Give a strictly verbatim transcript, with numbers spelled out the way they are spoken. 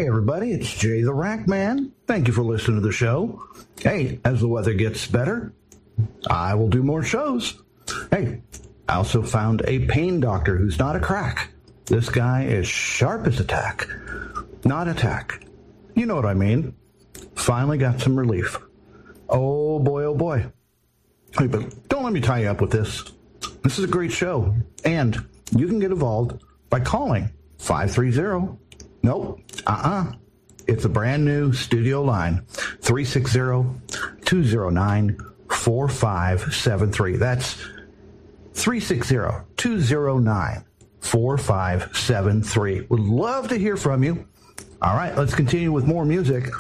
Hey everybody, it's Jay the Rack Man. Thank you for listening to the show. Hey, as the weather gets better, I will do more shows. Hey, I also found a pain doctor who's not a crack. This guy is sharp as a tack. Not a tack. You know what I mean. Finally got some relief. Oh boy, oh boy. Hey, but don't let me tie you up with this. This is a great show. And you can get involved by calling five three zero. Nope. Uh-uh. It's a brand new studio line. three six zero, two zero nine, four five seven three. That's three six zero, two zero nine, four five seven three. Would love to hear from you. All right, let's continue with more music.